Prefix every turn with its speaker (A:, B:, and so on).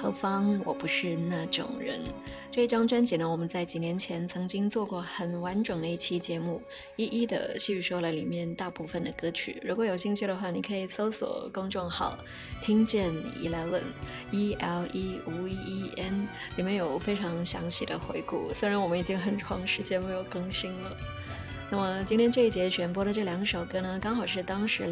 A: 何方，我不是那种人。这一张专辑呢，我们在几年前曾经做过很完整的一期节目，一一的细说了里面大部分的歌曲。如果有兴趣的话，你可以搜索公众号听见11 ELE5EEN， 里面有非常详细的回顾，虽然我们已经很长时间没有更新了。那么今天这一节选播的这2首歌呢，刚好是当时